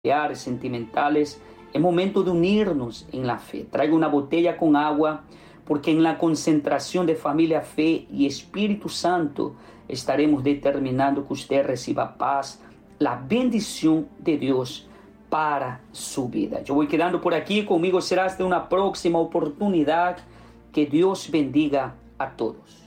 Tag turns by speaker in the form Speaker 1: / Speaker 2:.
Speaker 1: sentimentales, es momento de unirnos en la fe. Traiga una botella con agua, porque en la concentración de familia, fe y Espíritu Santo estaremos determinando que usted reciba paz, la bendición de Dios para su vida. Yo voy quedando por aquí, conmigo será hasta una próxima oportunidad. Que Dios bendiga a todos.